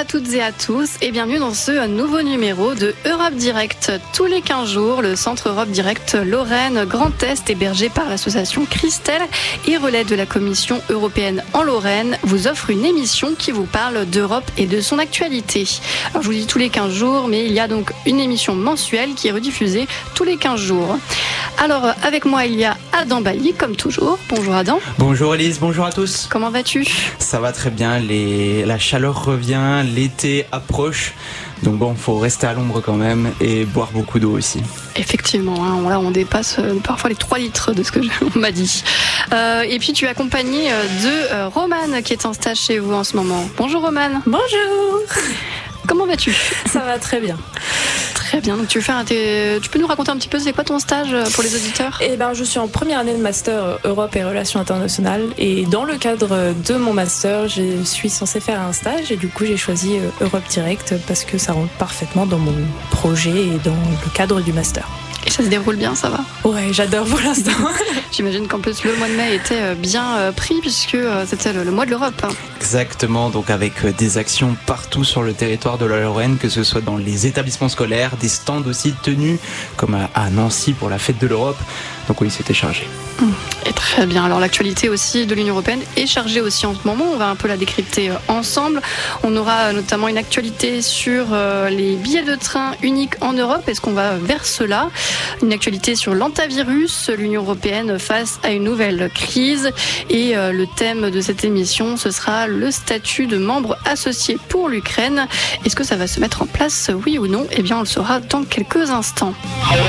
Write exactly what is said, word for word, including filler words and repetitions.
à toutes et à tous et bienvenue dans ce nouveau numéro de Europe Direct. Tous les quinze jours, le Centre Europe Direct Lorraine Grand Est, hébergé par l'association Christelle et relais de la Commission européenne en Lorraine, vous offre une émission qui vous parle d'Europe et de son actualité. Alors je vous dis tous les quinze jours, mais il y a donc une émission mensuelle qui est rediffusée tous les quinze jours. Alors avec moi il y a Adam Bailly comme toujours. Bonjour Adam. Bonjour Elise, bonjour à tous. Comment vas-tu ? Ça va très bien, les... la chaleur revient, l'été approche. Donc bon, faut rester à l'ombre quand même et boire beaucoup d'eau aussi. Effectivement, hein, là on dépasse euh, parfois les trois litres de ce que on m'a dit. Euh, et puis tu es accompagné euh, de euh, Romane qui est en stage chez vous en ce moment. Bonjour Romane. Bonjour. Comment vas-tu ? Ça va très bien. Très bien, donc tu, veux faire un t... tu peux nous raconter un petit peu c'est quoi ton stage pour les auditeurs ? Eh ben, je suis en première année de master Europe et Relations Internationales et dans le cadre de mon master, je suis censée faire un stage et du coup j'ai choisi Europe Direct parce que ça rentre parfaitement dans mon projet et dans le cadre du master. Et ça se déroule bien, ça va ? Ouais, j'adore pour l'instant. J'imagine qu'en plus le mois de mai était bien pris puisque c'était le mois de l'Europe. Exactement, donc avec des actions partout sur le territoire de la Lorraine, que ce soit dans les établissements scolaires, des stands aussi tenus comme à Nancy pour la fête de l'Europe. Donc oui, c'était chargé. Et très bien, alors l'actualité aussi de l'Union Européenne est chargée aussi en ce moment, on va un peu la décrypter ensemble. On aura notamment une actualité sur les billets de train uniques en Europe, est-ce qu'on va vers cela ? Une actualité sur l'antavirus, l'Union Européenne face à une nouvelle crise et le thème de cette émission, ce sera le statut de membre associé pour l'Ukraine. Est-ce que ça va se mettre en place, oui ou non ? Eh bien on le saura dans quelques instants.